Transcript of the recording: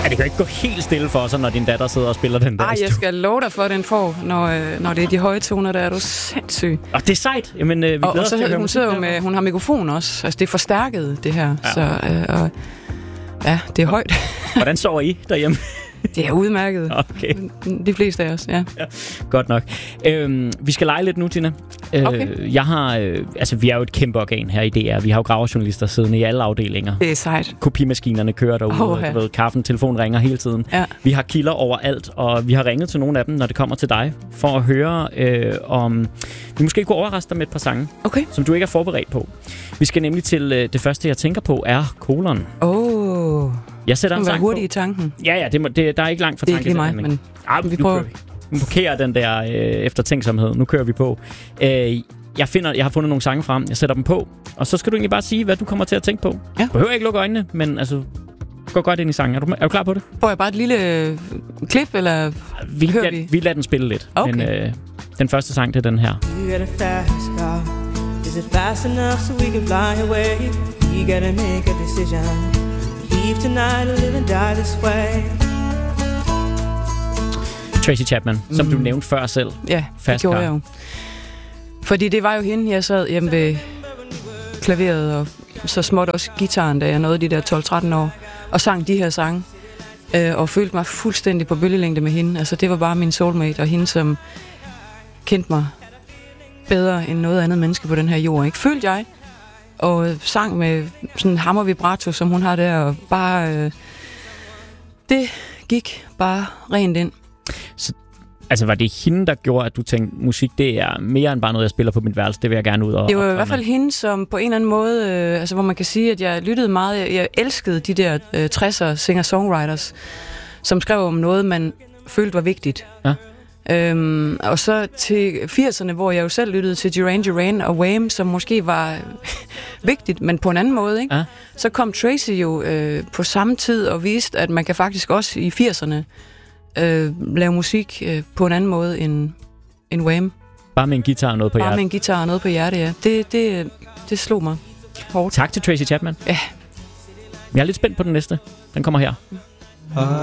det kan ikke gå helt stille for sig, når din datter sidder og spiller den der. Ej, jeg skal love dig for, at den får, når det er de høje toner, der er du sindssyg. Og det er sejt. Jamen, vi glæder os til at høre hun sidder jo med, hun har mikrofon også. Altså, det er forstærket, det her. Ja. Så, ja, det er højt. Hvordan sover I derhjemme? Det er udmærket. Okay. De fleste af os, ja. Godt nok. Vi skal lege lidt nu, Tina. Okay. Jeg har... vi er jo et kæmpe organ her i DR. Vi har jo graverjournalister siddende i alle afdelinger. Det er sejt. Kopimaskinerne kører derude. Kaffen, telefon ringer hele tiden. Ja. Vi har kilder overalt, og vi har ringet til nogle af dem, når det kommer til dig, for at høre, om vi måske kunne overraske dig med et par sange, som du ikke er forberedt på. Vi skal nemlig til det første, jeg tænker på, er kolon. Jeg sætter en sang hurtigt i tanken. Ja, der er ikke langt fra tanke til mig, men vi prøver. Nu blokerer den der eftertænksomhed. Nu kører vi på. Jeg har fundet nogle sange frem. Jeg sætter dem på. Og så skal du egentlig bare sige, hvad du kommer til at tænke på. Ja. Du behøver ikke lukke øjnene, men altså, gå godt ind i sangen. Er du klar på det? Får jeg bare et lille klip, eller vi lader den spille lidt. Okay. Men den første sang, det er den her. Is it fast enough so we can fly away? You gotta make a decision. Leave tonight or live and die this way. Tracy Chapman, som du nævnte før selv. Ja, det gjorde jeg jo. Fordi det var jo hende, jeg sad hjemme ved klaveret, og så småt også gitaren, da jeg nåede de der 12-13 år, og sang de her sange, og følte mig fuldstændig på bølgelængde med hende. Altså, det var bare min soulmate, og hende, som kendte mig bedre end noget andet menneske på den her jord, ikke? Følte jeg, og sang med sådan en hammer vibrato, som hun har der, og bare, det gik bare rent ind. Så, altså, var det hende, der gjorde, at du tænkte, musik, det er mere end bare noget, jeg spiller på mit værelse, det vil jeg gerne ud og... Det var i hvert fald hende, som på en eller anden måde, hvor man kan sige, at jeg lyttede meget, jeg elskede de der 60'er singer-songwriters, som skrev om noget, man følte var vigtigt. Ja. Og så til 80'erne, hvor jeg jo selv lyttede til Duran Duran og Wham, som måske var vigtigt, men på en anden måde, ikke? Ja. Så kom Tracy jo på samme tid og viste, at man kan faktisk også i 80'erne lave musik på en anden måde end Wham. Bare med en guitar og noget på hjertet. Bare med en guitar og noget på hjertet, ja. Det slog mig hårdt. Tak til Tracy Chapman. Ja. Jeg er lidt spændt på den næste. Den kommer her.